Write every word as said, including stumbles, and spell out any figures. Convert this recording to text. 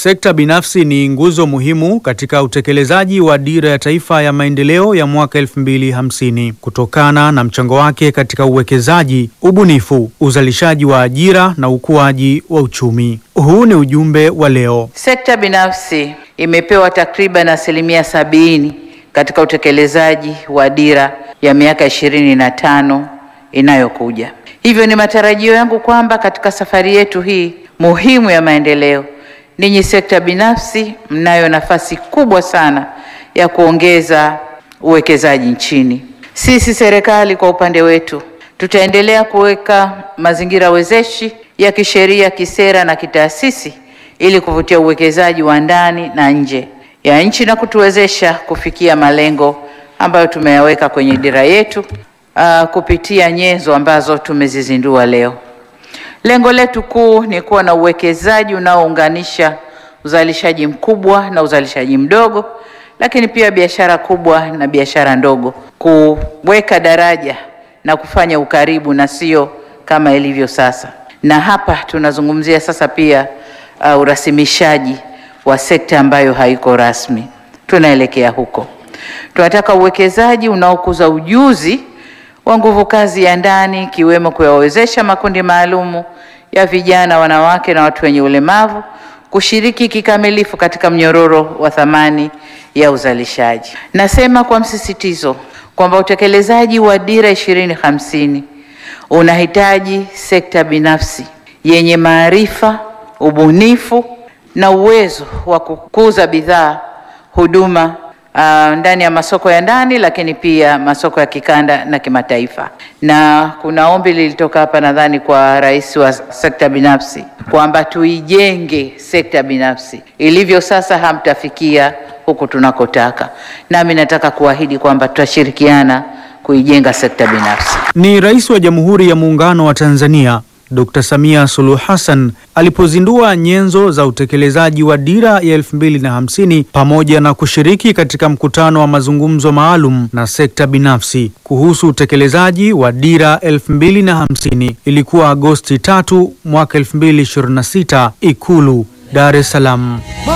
Sekta binafsi ni nguzo muhimu katika utekelezaji wa Dira ya Taifa ya Maendeleo ya mwaka elfu mbili hamsini kutokana na mchango wake katika uwekezaji, ubunifu, uzalishaji wa ajira na ukuaji wa uchumi. Huu ni ujumbe wa leo. Sekta binafsi imepewa takriban asilimia sabini katika utekelezaji wa dira ya miaka ishirini na tano inayokuja. Hivyo ni matarajio yangu kwamba katika safari yetu hii muhimu ya maendeleo, ninyi sekta binafsi mnayo nafasi kubwa sana ya kuongeza uwekezaji nchini. Sisi serikali kwa upande wetu tutaendelea kuweka mazingira wezeshi ya kisheria, kisera na kitaasisi ili kuvutia uwekezaji wa ndani na nje ya nchi na kutuwezesha kufikia malengo ambayo tumeyaweka kwenye dira yetu uh, kupitia nyenzo ambazo tumezizindua leo. Lengo letu kuu ni kuwa na uwekezaji unaounganisha uzalishaji mkubwa na uzalishaji mdogo, lakini pia biashara kubwa na biashara ndogo, kuweka daraja na kufanya ukaribu na sio kama ilivyo sasa. Na hapa tunazungumzia sasa pia uh, urasimishaji wa sekta ambayo haiko rasmi. Tunaelekea huko. Tunataka uwekezaji unaokuza ujuzi wa nguvu kazi ya ndani, ikiwemo kuyawezesha makundi maalumu ya vijana, wanawake na watu wenye ulemavu kushiriki kikamilifu katika mnyororo wa thamani ya uzalishaji. Nasema kwa msisitizo kwamba utekelezaji wa dira ishirini hamsini unahitaji sekta binafsi yenye maarifa, ubunifu na uwezo wa kukuza bidhaa, huduma uh, ndani ya masoko ya ndani, lakini pia masoko ya kikanda na kimataifa. Na kuna ombi lilitoka hapa nadhani kwa rais wa sekta binafsi kwamba tuijenge sekta binafsi. Ilivyo sasa hamtafikia huku tunakotaka. Nami nataka kuahidi kwamba tutashirikiana kuijenga sekta binafsi. Ni Rais wa Jamhuri ya Muungano wa Tanzania Dokta Samia Suluhu Hassan alipozindua nyenzo za utekelezaji wa dira ya elfu mbili na hamsini pamoja na kushiriki katika mkutano wa mazungumzo maalum na sekta binafsi kuhusu utekelezaji wa dira elfu mbili na hamsini. Ilikuwa Agosti tatu mwaka elfu mbili ishirini na sita, Ikulu, Dar es Salaam.